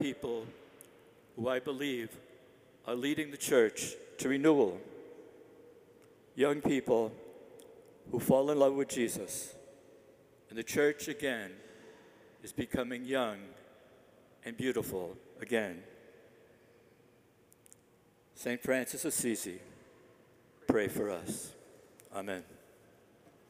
people who I believe are leading the church to renewal. Young people who fall in love with Jesus, and the church again is becoming young and beautiful again. St. Francis Assisi, pray for us. Amen.